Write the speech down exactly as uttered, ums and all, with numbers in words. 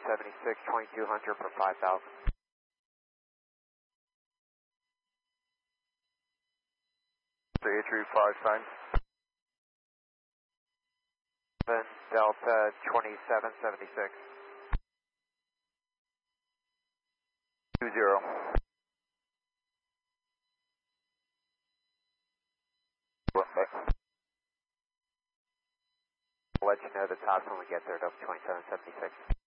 seventy-six, twenty-two hundred for five thousand. three three five sign. Then Delta twenty-seven seventy-six. two zero. I'll let you know the tops when we get there, Delta twenty-seven seventy-six.